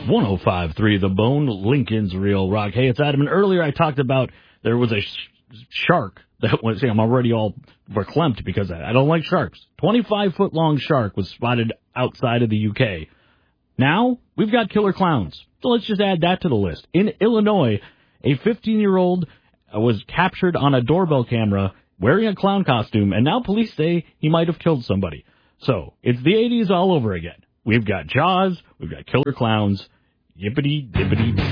105.3 The Bone, Lincoln's Real Rock. Hey, it's Adam, and earlier I talked about there was a shark that was, see, I'm already all verklempt because I don't like sharks. 25-foot-long shark was spotted outside of the UK. Now, we've got killer clowns. So let's just add that to the list. In Illinois, a 15-year-old was captured on a doorbell camera wearing a clown costume, and now police say he might have killed somebody. So, it's the 80s all over again. We've got Jaws, we've got killer clowns, yippity-dippity.